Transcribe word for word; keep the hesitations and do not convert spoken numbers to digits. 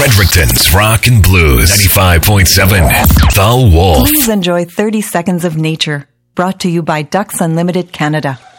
Fredericton's Rock and Blues ninety-five point seven. The Wolf. Please enjoy thirty seconds of nature. Brought to you by Ducks Unlimited Canada.